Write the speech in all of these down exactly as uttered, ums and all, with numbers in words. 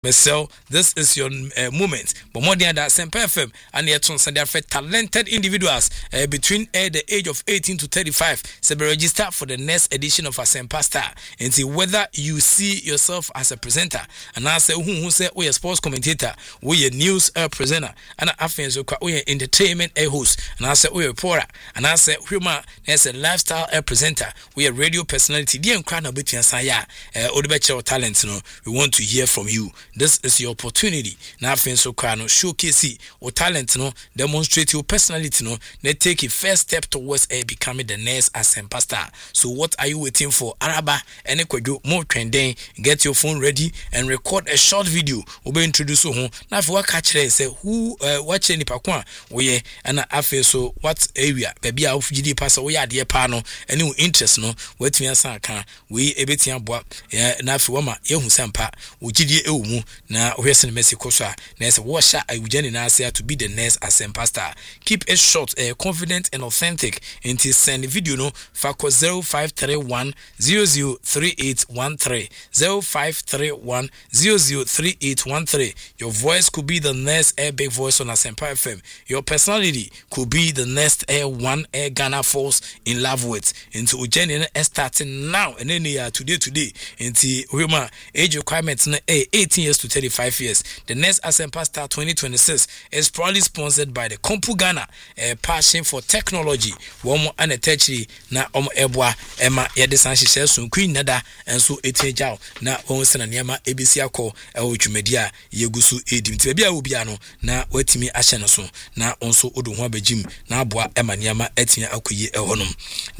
Mesel, this is your uh, moment. But more than that, Semper F M and yet on Sunday for talented individuals uh, between uh, the age of eighteen to thirty-five. So be register for the next edition of Asempa Star. And see whether you see yourself as a presenter, and I say who who say we a sports commentator, we a news uh, presenter, and I feel so we a entertainment a host, and I say we a reporter, and I say human as a lifestyle uh, presenter, we a radio personality. Dear crowd of between saya, uh, Odebecho talents. No, we want to hear from you. This is your opportunity. Now, friends, so can showcase your talent, no, demonstrate your personality, no, then take a first step towards uh, becoming the next Asempa Star. So, what are you waiting for? Araba, and Ekwedo, more trending. Get your phone ready and record a short video. We'll be introduced to home. Now, if we catch it, say who uh, watch any pakwan, we and I feel so what area, baby, I'll G D pass away at the panel, and you interest, no, what me as I can, we a bit young boy, yeah, now if you want my young sampa, we G D O. Na ohwesen Messi Kosa na say washa ayujani na say to be the next Asempa Star. Keep it short, uh, confident and authentic. Until send video no fako zero five three one zero zero three eight one three zero five three one zero zero three eight one three. Your voice could be the next air big voice on Asempa F M. Your personality could be the next air one air Ghana Force in love with. Into ujani na starting now and then uh, today today into human age requirements na eighteen years to thirty-five years. The next Asempa Star twenty twenty-six is proudly sponsored by the Kompu Ghana, a passion for technology. Womo and a technology na omo ebwa ema yede sanhihye so queen nada enso etejao na won sena niama A B C akọ ewo dwumedia yegusu edim ti bia obi ano na watimi ahye no so na onso odo ho abagim na aboa ema niama atia akoyi ehonom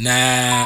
na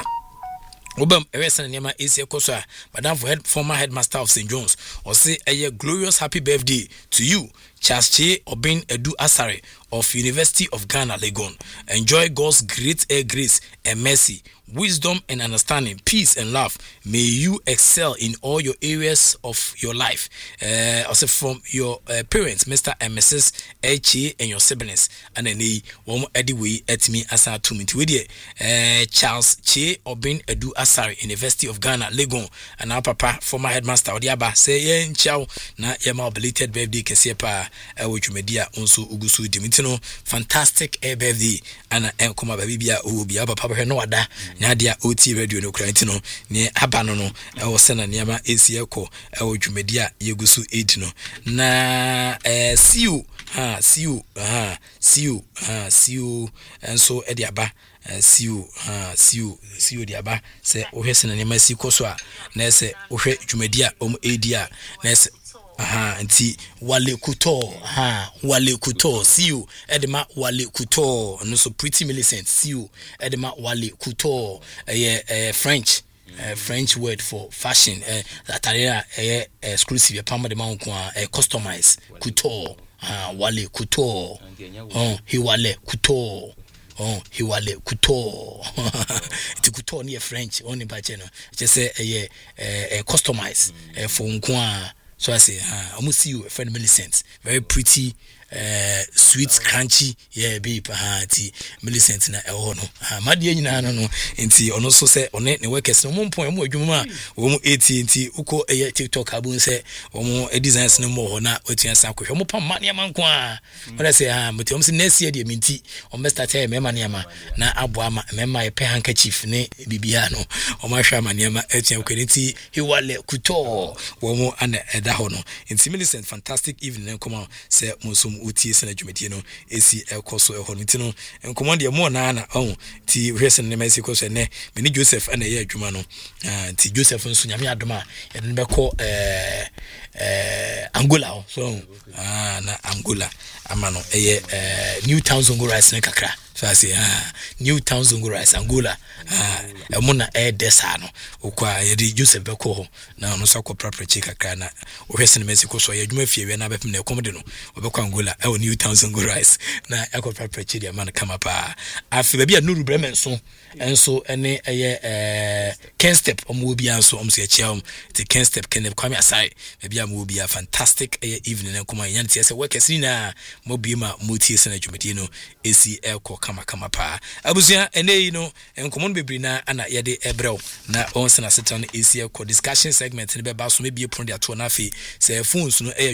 Obam Eresan Nema is a Kosa, Madam for head former headmaster of Saint John's, or say a glorious happy birthday to you, Charles Che Obin Edu Asare of University of Ghana, Legon. Enjoy God's great air grace and mercy, wisdom and understanding, peace and love. May you excel in all your areas of your life. Uh, also from your uh, parents, Mister and Missus Che and your siblings. And then they won't anyway at me as I to me to uh, Charles Che Obin Edu Asare, University of Ghana, Legon. And our papa, former headmaster, Odiaba, say, yeah, chow, na yama belated birthday, Kesiepa, which media also Ugusu Dimitino, fantastic air birthday, and Enkoma Babia, who will be our papa, no other. Nadia O T radio no krantino ne abano no e wo sena niama esieko e wo dwumedia yegusu eight no na eh siu ha siu ha siu ha siu enso e dia ba siu ha siu siu dia ba se wo hwese na niama si koso a na se wo hwe dwumedia om edia na se aha nti wale kuto ha wale kuto see you edema wale kuto no so pretty Millicent see you edema wale kuto eh uh, French uh, French word for fashion eh uh, that area eh uh, exclusive pamba de man ko uh, customize kuto ah uh, wale kuto oh he wale kuto oh he wale kuto it kuto near French only by channel just say eh uh, uh, customize uh, for nko. So I say, uh, I must see you, a friend Millicent. Very pretty, uh, sweet, crunchy, yeah, babe. Ah, ti Millicent na oh no. Ah, my dear, na no no. Inti ono so say on it. Ne workers no one point more. Juma, omo eighty inti uko a TikTok abun say omo a designs no more na. Wetu yan sanko. Omo pa mani aman kwa. But I say ah, but omo say next year the minti. Omo start here me mani ama na abwa ma me ma pe handkerchief ne bibia no. Omo hwa mani ama etian kweniti he wale kuto. Omo ana da hono. Inti Millicent fantastic evening. Come on, say musum uti sena dwumedie no esi ekoso ehɔ nti no enkomo de mo na na oh ti hwese ne mesi koso ne meni Joseph ana ye adwuma no ah ti Joseph nso nyame adoma ye ne bɛkɔ eh eh Angola so ah na Angola amano eye eh New Town Zongo Rice ne kakra so I say ah New Town Zongo Rice Angola ah emo na e desa no okwa ye di Joseph bɛkɔ ho na no so akɔ prapreche kakra na hwese ne mesi koso ye adwuma fie we na bɛpem na ekom de no obɛkɔ Angola e New Town Zongo Rice na akɔ prapreche dia man kama pa afi ba bia Nuru Bremen so enso ene eye eh Ken Step omo obi anso omo se achia om ti Ken Step Ken Kwame Asai ba bia mo obi a fantastic eye evening nkoma yan ti se workers ni na mo bi ma mo tie se na dwumedi no esi elko kama kama pa abusua ene yi no enkomo no bebri na ana ye de ebrew na on sena setan esia ko discussion segment ne be ba so me bie pro de ato na afi se phones no